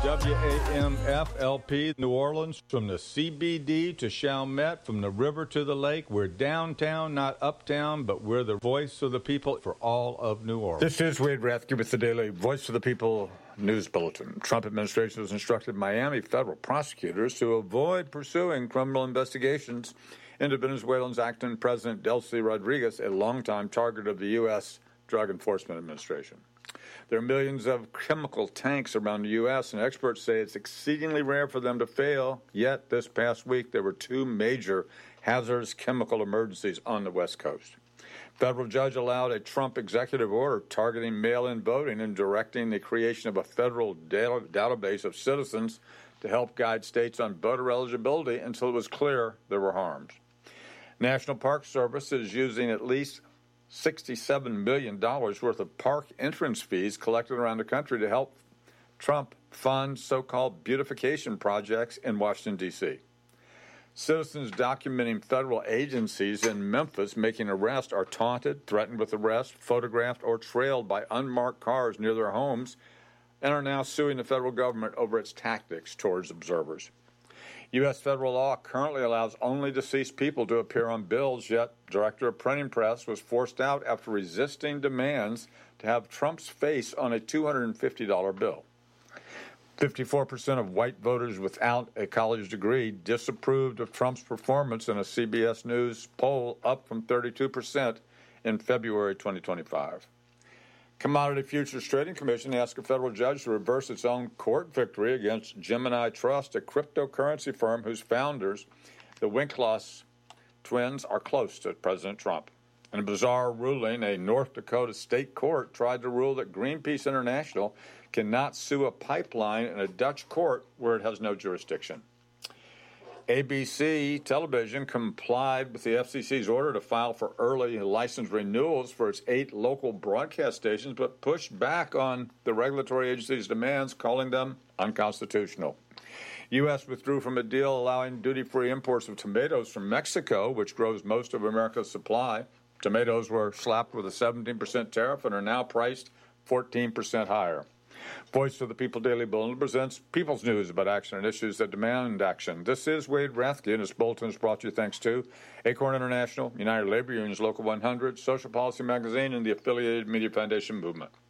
WAMFLP New Orleans, from the CBD to Chalmette, from the river to the lake. We're downtown, not uptown, but we're the voice of the people for all of New Orleans. This is Wade Rathke with the Daily Voice of the People News Bulletin. Trump administration has instructed Miami federal prosecutors to avoid pursuing criminal investigations into Venezuelan's acting President Delcy Rodriguez, a longtime target of the U.S. Drug Enforcement Administration. There are millions of chemical tanks around the U.S., and experts say it's exceedingly rare for them to fail. Yet, this past week, there were two major hazardous chemical emergencies on the West Coast. Federal judge allowed a Trump executive order targeting mail-in voting and directing the creation of a federal database of citizens to help guide states on voter eligibility until it was clear there were harms. National Park Service is using at least $67 million worth of park entrance fees collected around the country to help Trump fund so-called beautification projects in Washington, D.C. Citizens documenting federal agencies in Memphis making arrests are taunted, threatened with arrest, photographed, or trailed by unmarked cars near their homes and are now suing the federal government over its tactics towards observers. U.S. federal law currently allows only deceased people to appear on bills, yet Director of Printing Press was forced out after resisting demands to have Trump's face on a $250 bill. 54% of white voters without a college degree disapproved of Trump's performance in a CBS News poll, up from 32% in February 2025. Commodity Futures Trading Commission asked a federal judge to reverse its own court victory against Gemini Trust, a cryptocurrency firm whose founders, the Winklevoss twins, are close to President Trump. In a bizarre ruling, a North Dakota state court tried to rule that Greenpeace International cannot sue a pipeline in a Dutch court where it has no jurisdiction. ABC Television complied with the FCC's order to file for early license renewals for its 8 local broadcast stations, but pushed back on the regulatory agency's demands, calling them unconstitutional. U.S. withdrew from a deal allowing duty-free imports of tomatoes from Mexico, which grows most of America's supply. Tomatoes were slapped with a 17% tariff and are now priced 14% higher. Voice of the People Daily Bulletin presents people's news about action and issues that demand action. This is Wade Rathke, and this bulletin is brought to you thanks to Acorn International, United Labor Unions Local 100, Social Policy Magazine, and the Affiliated Media Foundation Movement.